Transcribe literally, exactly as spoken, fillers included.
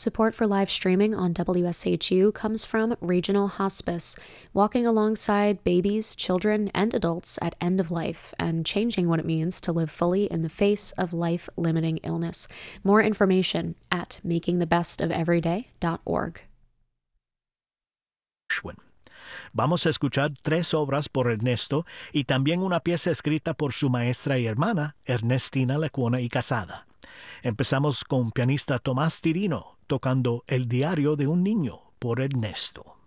Support for live streaming on W S H U comes from Regional Hospice, walking alongside babies, children, and adults at end of life and changing what it means to live fully in the face of life-limiting illness. More information at making the best of everyday dot org. Vamos a escuchar tres obras por Ernesto y también una pieza escrita por su maestra y hermana, Ernestina Lecuona y Casada. Empezamos con pianista Tomás Tirino tocando El diario de un niño por Ernesto.